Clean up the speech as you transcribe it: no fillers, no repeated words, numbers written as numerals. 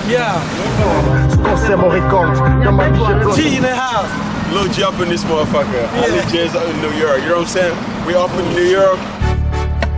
Yeah. G in the house. Lil G up in this motherfucker. I live J's out in New York. You know what I'm saying? We up in New York.